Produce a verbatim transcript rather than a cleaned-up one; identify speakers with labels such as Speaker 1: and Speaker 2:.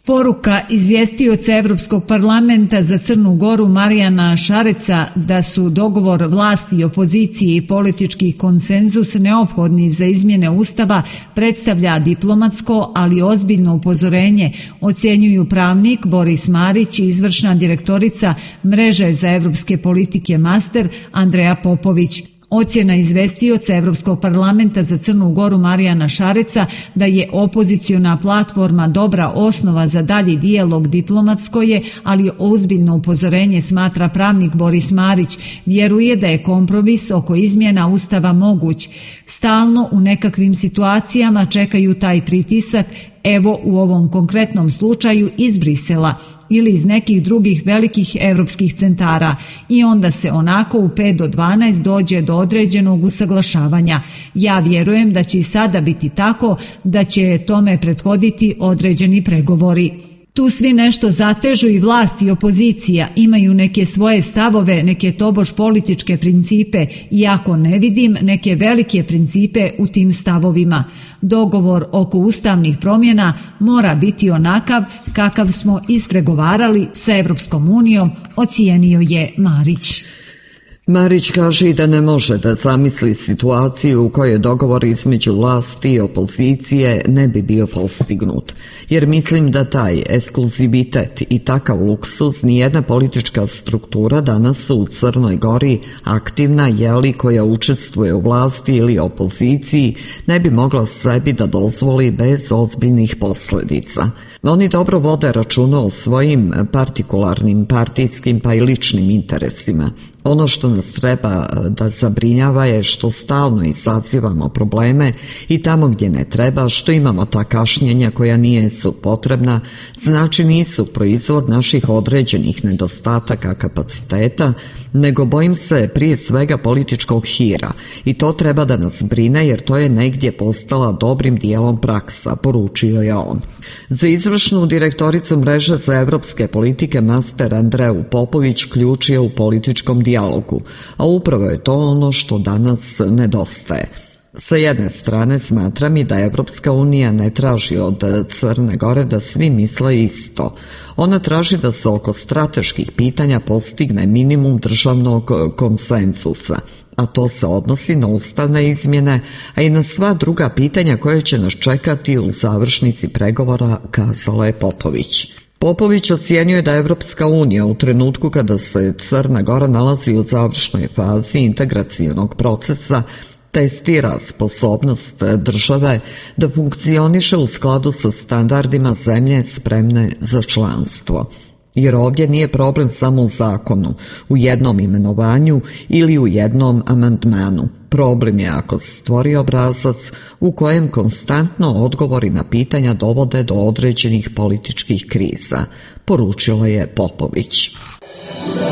Speaker 1: Poruka izvjestioca Evropskog parlamenta za Crnu Goru Marijana Šareca da su dogovor vlasti, opozicije i politički konsenzus neophodni za izmjene Ustava predstavlja diplomatsko, ali ozbiljno upozorenje, ocjenjuju pravnik Boris Marić i izvršna direktorica Mreže za evropske politike Master Andreja Popović. Ocjena izvestioca Evropskog parlamenta za Crnu Goru Marijana Šareca da je opoziciona platforma dobra osnova za dalji dijalog diplomatsko je, ali ozbiljno upozorenje, smatra pravnik Boris Marić. Vjeruje da je kompromis oko izmjena Ustava moguć. Stalno u nekakvim situacijama čekaju taj pritisak, evo u ovom konkretnom slučaju iz Brisela ili iz nekih drugih velikih evropskih centara, i onda se onako u pet do dvanaest dođe do određenog usaglašavanja. Ja vjerujem da će i sada biti tako, da će tome prethoditi određeni pregovori. Tu svi nešto zatežu i vlast i opozicija, imaju neke svoje stavove, neke tobož političke principe, iako ne vidim neke velike principe u tim stavovima. Dogovor oko ustavnih promjena mora biti onakav kakav smo ispregovarali sa Evropskom unijom, ocijenio je Marić.
Speaker 2: Marić kaže i da ne može da zamisli situaciju u kojoj dogovor između vlasti i opozicije ne bi bio postignut, jer mislim da taj ekskluzivitet i takav luksuz nijedna politička struktura danas u Crnoj Gori aktivna, jeli, koja učestvuje u vlasti ili opoziciji, ne bi mogla sebi da dozvoli bez ozbiljnih posljedica. Oni dobro vode računa o svojim partikularnim, partijskim pa i ličnim interesima. Ono što nas treba da zabrinjava je što stalno izazivamo probleme i tamo gdje ne treba, što imamo ta kašnjenja koja nisu potrebna, znači nisu proizvod naših određenih nedostataka kapaciteta, nego bojim se prije svega političkog hira, i to treba da nas brine jer to je negdje postala dobrim dijelom praksa, poručio je on. Za izvršnu direktoricu Mreže za evropske politike Master Andreju Popović ključ je u političkom dijalogu, a upravo je to ono što danas nedostaje. Sa jedne strane smatram i da Evropska unija ne traži od Crne Gore da svi misle isto. Ona traži da se oko strateških pitanja postigne minimum državnog konsenzusa, a to se odnosi na ustavne izmjene, a i na sva druga pitanja koje će nas čekati u završnici pregovora, kazala je Popović. Popović ocjenjuje da Evropska unija u trenutku kada se Crna Gora nalazi u završnoj fazi integracionog procesa testira sposobnost države da funkcioniše u skladu sa standardima zemlje spremne za članstvo. Jer ovdje nije problem samo u zakonu, u jednom imenovanju ili u jednom amandmanu. Problem je ako se stvori obrazac u kojem konstantno odgovori na pitanja dovode do određenih političkih kriza, poručila je Popović.